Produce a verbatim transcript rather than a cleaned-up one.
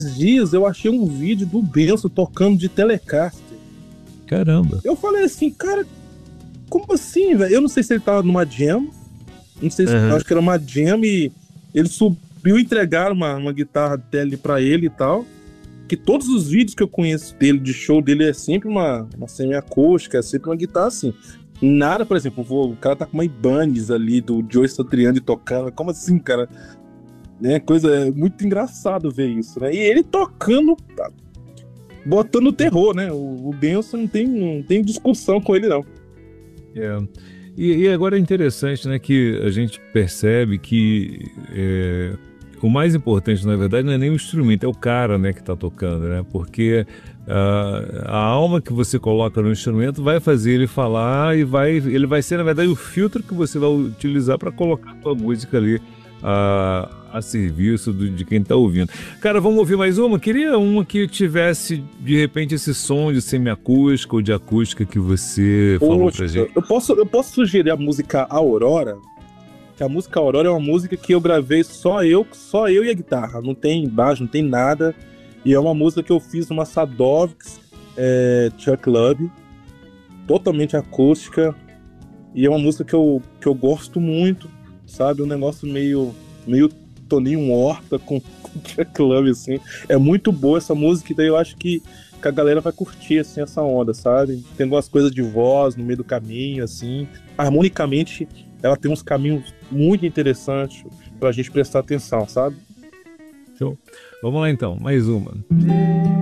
dias eu achei um vídeo do Benção tocando de Telecaster. Caramba. Eu falei assim, cara, como assim, velho? Eu não sei se ele tava numa jam, não sei se, Uhum. acho que era uma jam e ele subiu e entregaram uma, uma guitarra dele pra ele e tal. Que todos os vídeos que eu conheço dele, de show dele, é sempre uma, uma semi-acústica, é sempre uma guitarra assim. Nada, por exemplo, o cara tá com uma Ibanez ali, do Joe Satriani tocando. Como assim, cara? Né? Coisa, é muito engraçado ver isso, né? E ele tocando, botando terror, né? O, o Benson não tem, não tem discussão com ele, não. É. E, e agora é interessante, né, que a gente percebe que é, o mais importante, na verdade, não é nem o instrumento, é o cara, né, que está tocando, né? Porque uh, a alma que você coloca no instrumento vai fazer ele falar e vai, ele vai ser, na verdade, o filtro que você vai utilizar para colocar a sua música ali a, a serviço do, de quem está ouvindo. Cara, vamos ouvir mais uma? Queria uma que tivesse, de repente, esse som de semiacústica ou de acústica que você falou Poxa, pra gente. eu posso, eu posso sugerir a música Aurora? Que a música Aurora é uma música que eu gravei só eu, só eu e a guitarra. Não tem baixo, não tem nada. E é uma música que eu fiz numa Sadovsk é, Chuck Club, totalmente acústica. E é uma música que eu, que eu gosto muito, sabe? Um negócio meio, meio Toninho Horta com, com Chuck Club, assim. É muito boa essa música, e daí eu acho que, que a galera vai curtir, assim, essa onda, sabe? Tem algumas coisas de voz no meio do caminho, assim. Harmonicamente, ela tem uns caminhos muito interessantes pra gente prestar atenção, sabe? Show. Vamos lá então, mais uma.